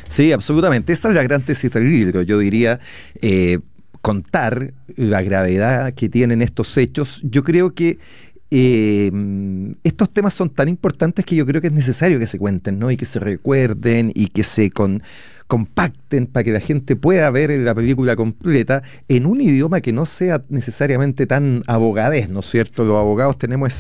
Sí, absolutamente. Esa es la gran tesis del libro. Yo diría, contar la gravedad que tienen estos hechos. Yo creo que estos temas son tan importantes que yo creo que es necesario que se cuenten, ¿no? Y que se recuerden y que se compacten para que la gente pueda ver la película completa en un idioma que no sea necesariamente tan abogadés, ¿no es cierto? Los abogados tenemos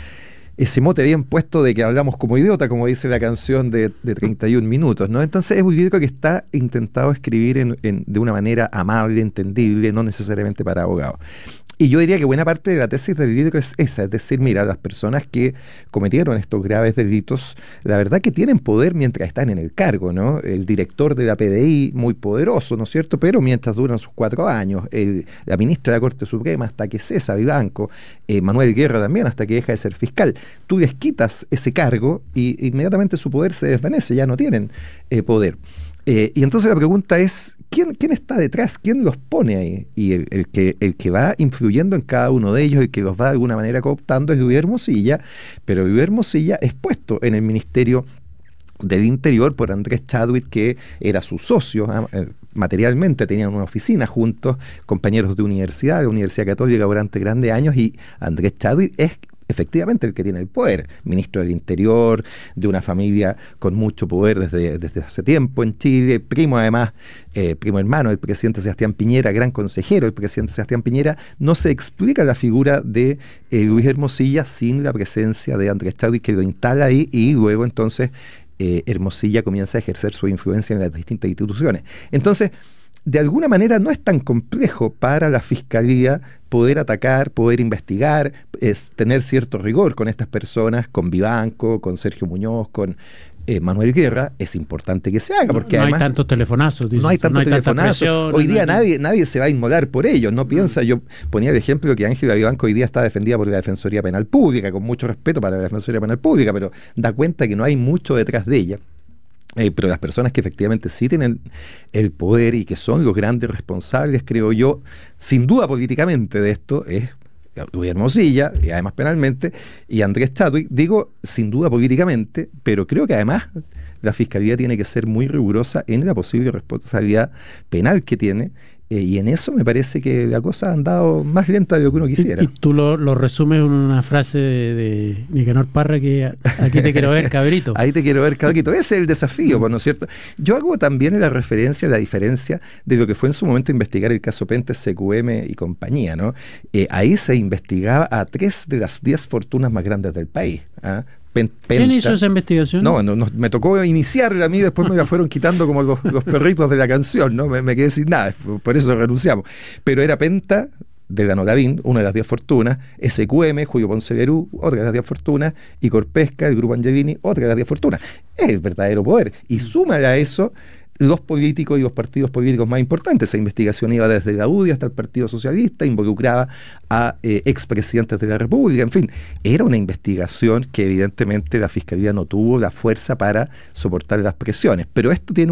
ese mote bien puesto de que hablamos como idiota, como dice la canción de 31 minutos, ¿no? Entonces es un libro que está intentado escribir de una manera amable, entendible, no necesariamente para abogados. Y yo diría que buena parte de la tesis del libro es esa, es decir, mira, las personas que cometieron estos graves delitos, la verdad que tienen poder mientras están en el cargo, ¿no? El director de la PDI, muy poderoso, ¿no es cierto?, pero mientras duran sus 4 años, la ministra de la Corte Suprema hasta que cesa Vivanco, Manuel Guerra también hasta que deja de ser fiscal. Tú les quitas ese cargo y inmediatamente su poder se desvanece, ya no tienen poder. Y entonces la pregunta es, ¿quién está detrás? ¿Quién los pone ahí? Y el que va influyendo en cada uno de ellos, el que los va de alguna manera cooptando es Luis Hermosilla, pero Luis Hermosilla es puesto en el Ministerio del Interior por Andrés Chadwick, que era su socio, materialmente tenían una oficina juntos, compañeros de universidad, de Universidad Católica durante grandes años, y Andrés Chadwick es efectivamente el que tiene el poder, ministro del Interior, de una familia con mucho poder desde hace tiempo en Chile, primo además, primo hermano del presidente Sebastián Piñera, gran consejero del presidente Sebastián Piñera. No se explica la figura de Luis Hermosilla sin la presencia de Andrés Chadwick, que lo instala ahí, y luego entonces Hermosilla comienza a ejercer su influencia en las distintas instituciones. Entonces, de alguna manera no es tan complejo para la Fiscalía poder atacar, poder investigar, tener cierto rigor con estas personas, con Vivanco, con Sergio Muñoz, con Manuel Guerra. Es importante que se haga, porque no además hay tantos telefonazos. No hay tantos telefonazos. Hoy día nadie se va a inmolar por ellos. No piensa, yo ponía el ejemplo que Ángela Vivanco hoy día está defendida por la Defensoría Penal Pública, con mucho respeto para la Defensoría Penal Pública, pero da cuenta que no hay mucho detrás de ella. Pero las personas que efectivamente sí tienen el poder y que son los grandes responsables, creo yo, sin duda políticamente de esto, es Luis Hermosilla, y además penalmente, y Andrés Chadwick. Digo sin duda políticamente, pero creo que además la Fiscalía tiene que ser muy rigurosa en la posible responsabilidad penal que tiene, y en eso me parece que la cosa ha andado más lenta de lo que uno quisiera. Y tú lo resumes en una frase de Nicanor Parra, que aquí te quiero ver, cabrito. Ahí te quiero ver, cabrito. Ese es el desafío, ¿no es cierto? Yo hago también la referencia, la diferencia de lo que fue en su momento investigar el caso Pentes, CQM y compañía, ¿no? Ahí se investigaba a 3 de las 10 fortunas más grandes del país, ¿ah? ¿Quién hizo esa investigación? No, me tocó iniciarla a mí, después me la fueron quitando como los perritos de la canción, ¿no? Me quedé sin nada, por eso renunciamos. Pero era Penta, de Ganoladín, una de las 10 fortunas, SQM, Julio Ponce Lerú, otra de las 10 fortunas, y Corpesca, el Grupo Angelini, otra de las 10 fortunas. Es el verdadero poder. Y súmale a eso los políticos y los partidos políticos más importantes. Esa investigación iba desde la UDI hasta el Partido Socialista, involucraba a expresidentes de la República, en fin, era una investigación que evidentemente la Fiscalía no tuvo la fuerza para soportar las presiones, pero esto tiene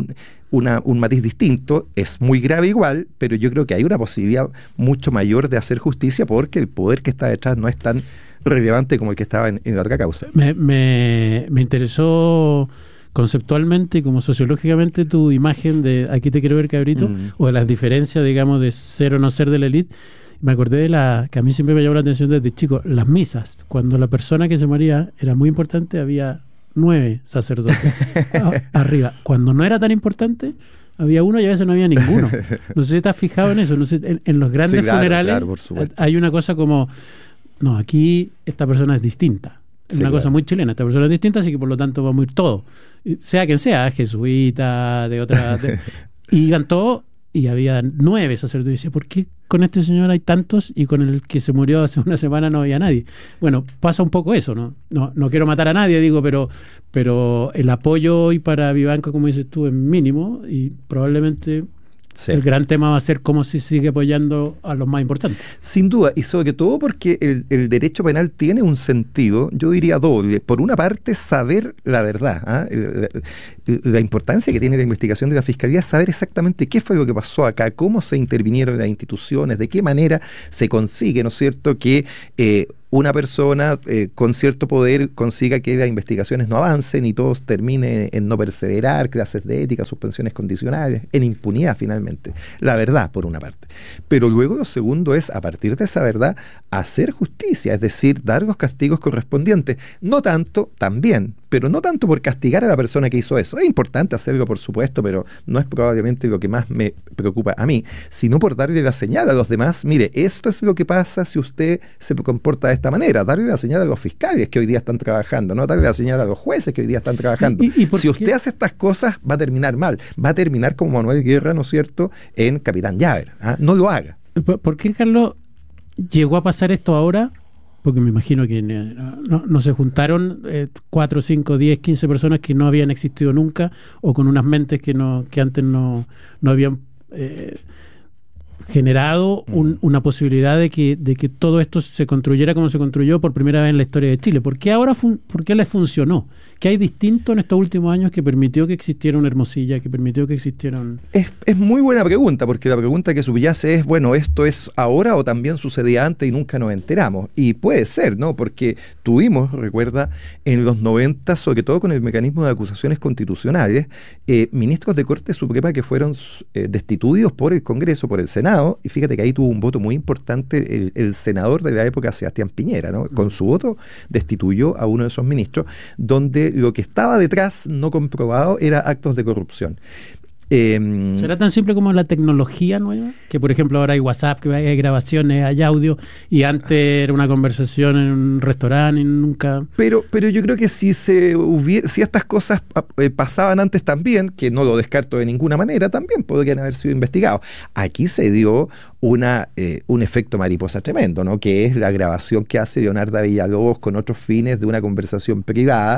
un matiz distinto, es muy grave igual, pero yo creo que hay una posibilidad mucho mayor de hacer justicia porque el poder que está detrás no es tan relevante como el que estaba en la otra causa. Me interesó conceptualmente y como sociológicamente tu imagen de aquí te quiero ver, cabrito, o de las diferencias, digamos, de ser o no ser de la élite. Me acordé de que a mí siempre me llamó la atención desde chico, las misas. Cuando la persona que se moría era muy importante, había 9 sacerdotes arriba. Cuando no era tan importante, había uno y a veces no había ninguno. No sé si te has fijado en eso. No sé, en los grandes funerales claro, por supuesto. Hay una cosa como, no, aquí esta persona es distinta. Es una cosa muy chilena, esta persona es distinta, así que por lo tanto vamos a ir todos, sea quien sea, jesuita, de otra, y iban todos, y había 9 sacerdotes. Y decía, ¿por qué con este señor hay tantos y con el que se murió hace una semana no había nadie? Bueno, pasa un poco eso, ¿no? No quiero matar a nadie, digo, pero el apoyo hoy para Vivanco, como dices tú, es mínimo, y probablemente sí. El gran tema va a ser cómo se sigue apoyando a los más importantes. Sin duda, y sobre todo porque el derecho penal tiene un sentido, yo diría doble. Por una parte, saber la verdad. La importancia que tiene la investigación de la Fiscalía es saber exactamente qué fue lo que pasó acá, cómo se intervinieron las instituciones, de qué manera se consigue, ¿no es cierto?, que una persona con cierto poder consiga que las investigaciones no avancen y todos termine en no perseverar, clases de ética, suspensiones condicionales, en impunidad finalmente. La verdad, por una parte. Pero luego lo segundo es, a partir de esa verdad, hacer justicia, es decir, dar los castigos correspondientes. No tanto, también, pero no tanto por castigar a la persona que hizo eso. Es importante hacerlo, por supuesto, pero no es probablemente lo que más me preocupa a mí, sino por darle la señal a los demás. Mire, esto es lo que pasa si usted se comporta de esta manera. Darle la señal a los fiscales que hoy día están trabajando, no darle la señal a los jueces que hoy día están trabajando. Si usted hace estas cosas, va a terminar mal. Va a terminar como Manuel Guerra, ¿no es cierto?, en Capitán Llaver. ¿Ah? No lo haga. ¿Por qué, Carlos, llegó a pasar esto ahora? Porque me imagino que no se juntaron 4, 5, 10, 15 personas que no habían existido nunca o con unas mentes que antes no habían generado una posibilidad de que todo esto se construyera como se construyó por primera vez en la historia de Chile. ¿Por qué ahora por qué les funcionó? ¿Qué hay distinto en estos últimos años que permitió que existiera una Hermosilla, que permitió que existieran...? Es muy buena pregunta, porque la pregunta que subyace es, bueno, ¿esto es ahora o también sucedía antes y nunca nos enteramos? Y puede ser, ¿no? Porque tuvimos, recuerda, en los 90, sobre todo con el mecanismo de acusaciones constitucionales, ministros de Corte Suprema que fueron destituidos por el Congreso, por el Senado, y fíjate que ahí tuvo un voto muy importante el senador de la época, Sebastián Piñera, ¿no? Con su voto destituyó a uno de esos ministros, donde lo que estaba detrás, no comprobado, era actos de corrupción. ¿Será tan simple como la tecnología nueva? Que por ejemplo ahora hay WhatsApp, que hay grabaciones, hay audio, y antes era una conversación en un restaurante y nunca... Pero yo creo que si estas cosas pasaban antes también, que no lo descarto de ninguna manera, también podrían haber sido investigados. Aquí se dio un efecto mariposa tremendo, ¿no? Que es la grabación que hace Leonardo Villalobos con otros fines de una conversación privada,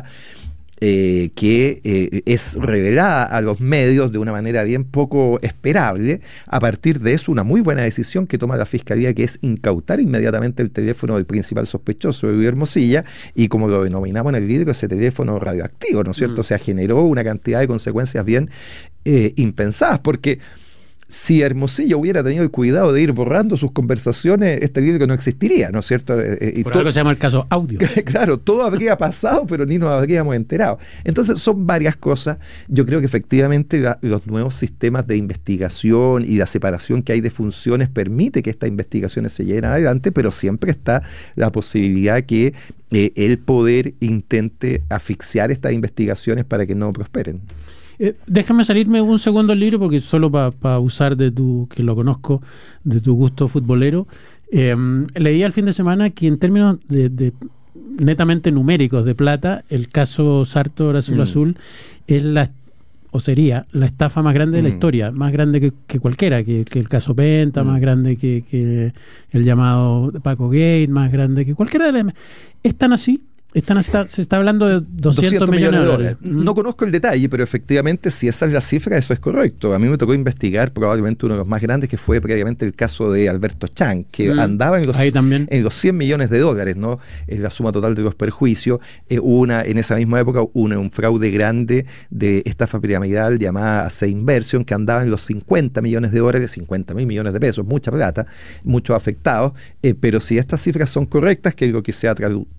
que es revelada a los medios de una manera bien poco esperable. A partir de eso, una muy buena decisión que toma la Fiscalía, que es incautar inmediatamente el teléfono del principal sospechoso de Luis Hermosilla, y como lo denominamos en el libro, ese teléfono radioactivo, ¿no es cierto? O sea, generó una cantidad de consecuencias bien impensadas, porque si Hermosilla hubiera tenido el cuidado de ir borrando sus conversaciones, este libro no existiría, ¿no es cierto? Por algo se llama el caso audio. Claro, todo habría pasado, pero ni nos habríamos enterado. Entonces son varias cosas. Yo creo que efectivamente los nuevos sistemas de investigación y la separación que hay de funciones permite que estas investigaciones se lleven adelante, pero siempre está la posibilidad que el poder intente asfixiar estas investigaciones para que no prosperen. Déjame salirme un segundo del libro, porque solo para usar que lo conozco, de tu gusto futbolero. Leí al fin de semana que en términos de netamente numéricos de plata, el caso Sartor Azul es sería la estafa más grande de la historia, más grande que cualquiera, que el caso Penta, más grande que el llamado Paco Gate, más grande que cualquiera de las... ¿Es tan así? Se está hablando de 200 millones de dólares. No conozco el detalle, pero efectivamente, si esa es la cifra, eso es correcto. A mí me tocó investigar probablemente uno de los más grandes, que fue previamente el caso de Alberto Chang, que andaba en los 100 millones de dólares, ¿no? Es la suma total de los perjuicios. En esa misma época, un fraude grande de estafa piramidal llamada AC Inversion, que andaba en los 50 millones de dólares, 50.000 millones de pesos, mucha plata, muchos afectados. Pero si estas cifras son correctas, que es lo que se ha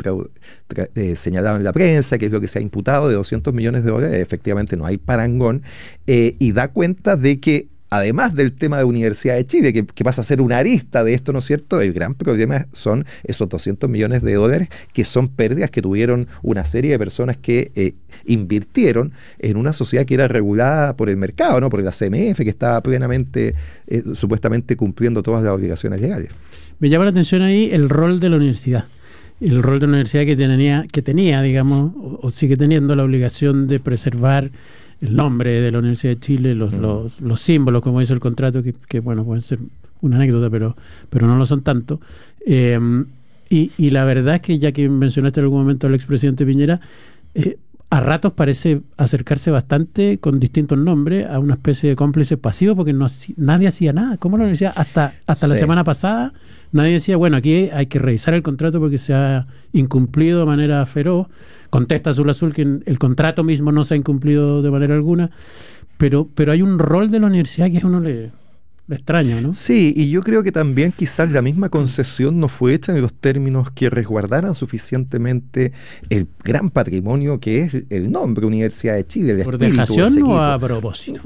señalado en la prensa, que es lo que se ha imputado de 200 millones de dólares, efectivamente no hay parangón, y da cuenta de que además del tema de Universidad de Chile, que pasa a ser una arista de esto, ¿no es cierto?, el gran problema son esos 200 millones de dólares que son pérdidas que tuvieron una serie de personas que invirtieron en una sociedad que era regulada por el mercado, ¿no?, por la CMF, que estaba plenamente, supuestamente cumpliendo todas las obligaciones legales. Me llama la atención ahí el rol de la universidad. El rol de la universidad que tenía, digamos, o sigue teniendo la obligación de preservar el nombre de la Universidad de Chile, los símbolos, como dice el contrato, que bueno, pueden ser una anécdota, pero no lo son tanto. Y la verdad es que, ya que mencionaste en algún momento al expresidente Piñera, a ratos parece acercarse bastante con distintos nombres a una especie de cómplice pasivo, porque nadie hacía nada. ¿Cómo la universidad? Hasta la semana pasada nadie decía, bueno, aquí hay que revisar el contrato porque se ha incumplido de manera feroz. Contesta Azul que el contrato mismo no se ha incumplido de manera alguna, pero hay un rol de la universidad que a uno extraño, ¿no? Sí, y yo creo que también quizás la misma concesión no fue hecha en los términos que resguardaran suficientemente el gran patrimonio que es el nombre Universidad de Chile, el ¿Por espíritu de dejación ese o equipo. a propósito?